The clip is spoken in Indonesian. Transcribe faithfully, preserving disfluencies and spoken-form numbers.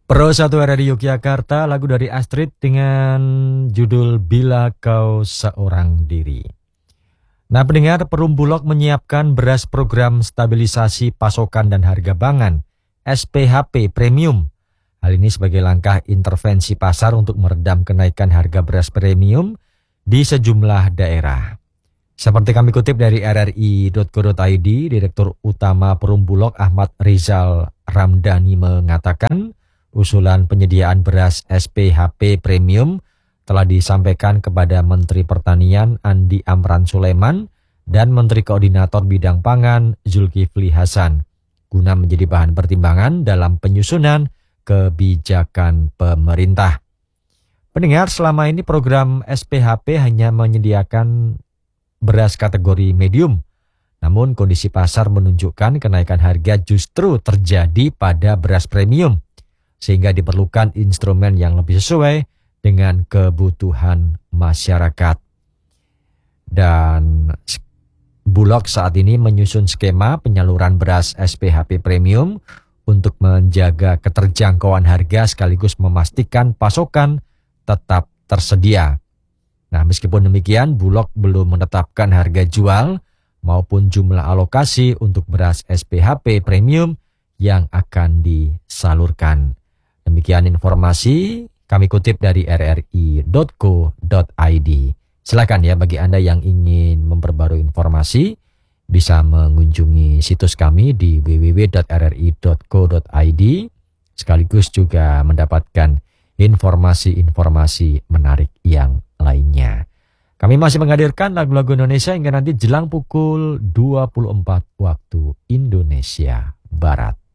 Pro satu dari Yogyakarta, lagu dari Astrid dengan judul Bila Kau Seorang Diri. Nah, pendengar, Perum Bulog menyiapkan beras program stabilisasi pasokan dan harga pangan S P H P Premium. Hal ini sebagai langkah intervensi pasar untuk meredam kenaikan harga beras premium di sejumlah daerah. Seperti kami kutip dari r r i dot co dot i d, Direktur Utama Perum Bulog Ahmad Rizal Ramdhani mengatakan, usulan penyediaan beras S P H P Premium telah disampaikan kepada Menteri Pertanian Andi Amran Sulaiman dan Menteri Koordinator Bidang Pangan Zulkifli Hasan guna menjadi bahan pertimbangan dalam penyusunan kebijakan pemerintah. Pendengar, selama ini program S P H P hanya menyediakan beras kategori medium. Namun kondisi pasar menunjukkan kenaikan harga justru terjadi pada beras premium, sehingga diperlukan instrumen yang lebih sesuai dengan kebutuhan masyarakat. Dan Bulog saat ini menyusun skema penyaluran beras S P H P Premium untuk menjaga keterjangkauan harga sekaligus memastikan pasokan tetap tersedia. Nah, meskipun demikian, Bulog belum menetapkan harga jual maupun jumlah alokasi untuk beras S P H P Premium yang akan disalurkan. Demikian informasi kami kutip dari r r i dot co dot i d. Silakan ya, bagi Anda yang ingin memperbarui informasi bisa mengunjungi situs kami di w w w dot r r i dot co dot i d sekaligus juga mendapatkan informasi-informasi menarik yang lainnya. Kami masih menghadirkan lagu-lagu Indonesia hingga nanti jelang pukul dua puluh empat waktu Indonesia Barat.